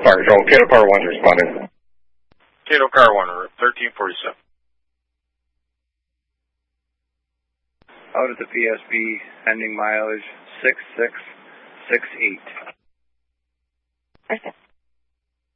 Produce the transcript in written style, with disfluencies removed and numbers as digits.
Fire Control, Cato Car 1 responding. Cato Car 1, 1347. Out at the PSB, pending mileage 6668. Perfect.